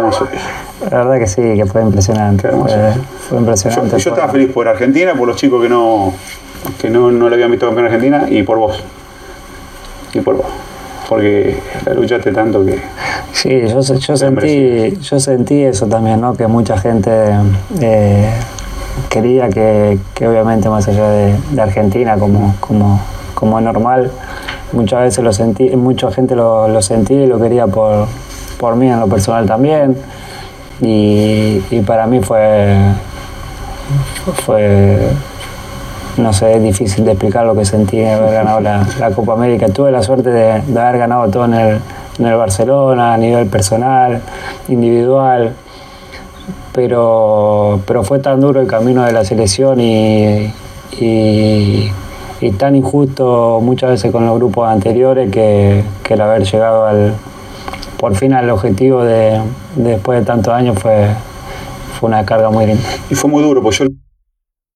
hermoso. La verdad que sí, que fue impresionante. Fue impresionante. Yo estaba feliz por Argentina, por los chicos que no lo habían visto campeón en Argentina, y por vos. Porque la luchaste tanto que... Sí, yo sentí eso también, ¿no? Que mucha gente quería que obviamente más allá de Argentina, como es normal, muchas veces mucha gente lo sentía y lo quería por mí en lo personal también. Y para mí fue no sé, es difícil de explicar lo que sentí de haber ganado la Copa América. Tuve la suerte de haber ganado todo en el Barcelona, a nivel personal, individual, pero fue tan duro el camino de la selección y tan injusto muchas veces con los grupos anteriores que el haber llegado por fin al objetivo después de tantos años fue una carga muy linda. Y fue muy duro, pues yo